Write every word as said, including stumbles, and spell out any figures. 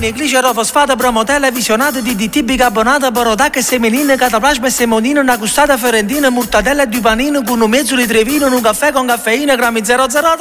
melamine, glicerofosfato, promotella, visionata, D D T, bicarbonato, borodac, semenina, cataplasma, semonina, una gustata fiorentina, mortadella, dupanino, con un mezzo litro di vino, un caffè con caffeina, grammi zero zero tre.